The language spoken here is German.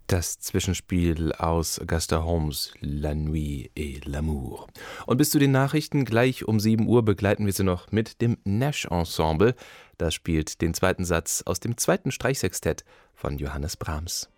Das Zwischenspiel aus Gaston Holmes, La Nuit et l'Amour. Und bis zu den Nachrichten gleich um 7 Uhr begleiten wir Sie noch mit dem Nash Ensemble. Das spielt den zweiten Satz aus dem zweiten Streichsextett von Johannes Brahms.